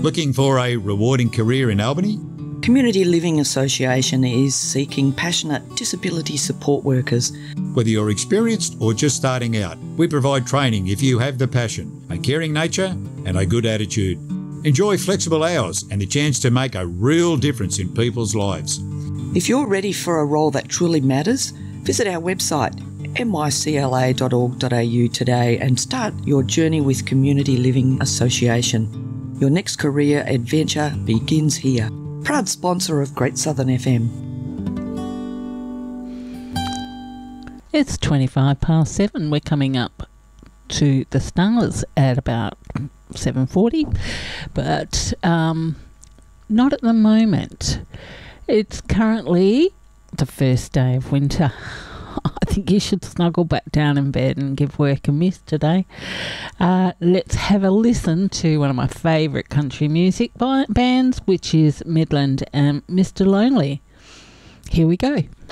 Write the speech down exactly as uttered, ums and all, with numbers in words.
Looking for a rewarding career in Albany? Community Living Association is seeking passionate disability support workers. Whether you're experienced or just starting out, we provide training if you have the passion, a caring nature and a good attitude. Enjoy flexible hours and the chance to make a real difference in people's lives. If you're ready for a role that truly matters, visit our website m y c l a dot org dot a u today and start your journey with Community Living Association. Your next career adventure begins here. Proud sponsor of Great Southern F M. It's twenty-five past seven. We're coming up to the stars at about seven forty, but um, not at the moment. It's currently the first day of winter. I think you should snuggle back down in bed and give work a miss today. Uh, let's have a listen to one of my favourite country music bands, which is Midland and Mister Lonely. Here we go.